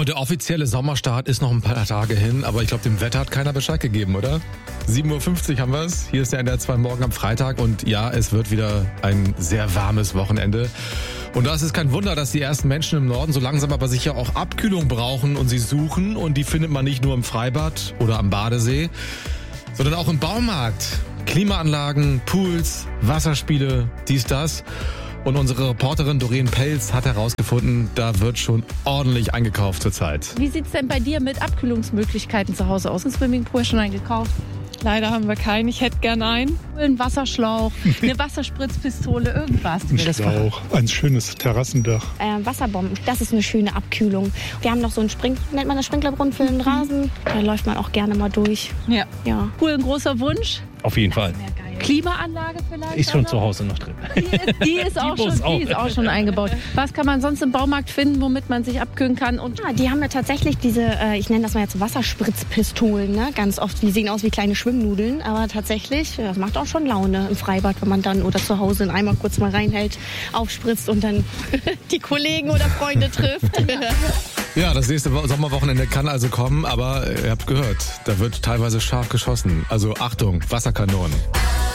Und der offizielle Sommerstart ist noch ein paar Tage hin, aber ich glaube, dem Wetter hat keiner Bescheid gegeben, oder? 7.50 Uhr haben wir es. Hier ist der NDR 2 Morgen am Freitag und ja, es wird wieder ein sehr warmes Wochenende. Und da ist es kein Wunder, dass die ersten Menschen im Norden so langsam aber sicher auch Abkühlung brauchen und sie suchen. Und die findet man nicht nur im Freibad oder am Badesee, sondern auch im Baumarkt. Klimaanlagen, Pools, Wasserspiele, dies, das. Und unsere Reporterin Doreen Pelz hat herausgefunden, da wird schon ordentlich eingekauft zurzeit. Wie sieht's denn bei dir mit Abkühlungsmöglichkeiten zu Hause aus? Ein Swimmingpool schon eingekauft? Leider haben wir keinen. Ich hätte gerne einen. Ein Wasserschlauch, eine Wasserspritzpistole, irgendwas. Ein Schlauch, ein schönes Terrassendach. Wasserbomben, das ist eine schöne Abkühlung. Wir haben noch so einen nennt man das Sprinklerbrunnen für den Rasen. Da läuft man auch gerne mal durch. Ja. Ja. Cool, ein großer Wunsch. Auf jeden Fall. Klimaanlage vielleicht? Ist schon zu Hause noch drin. Die ist auch schon eingebaut. Was kann man sonst im Baumarkt finden, womit man sich abkühlen kann? Und Ja, die haben ja tatsächlich diese, ich nenne das mal jetzt Wasserspritzpistolen, ne? Ganz oft, die sehen aus wie kleine Schwimmnudeln, aber tatsächlich, das macht auch schon Laune im Freibad, wenn man dann oder zu Hause einen Eimer kurz mal reinhält, aufspritzt und dann die Kollegen oder Freunde trifft. Ja, das nächste Sommerwochenende kann also kommen, aber ihr habt gehört, da wird teilweise scharf geschossen. Also Achtung, Wasserkanonen.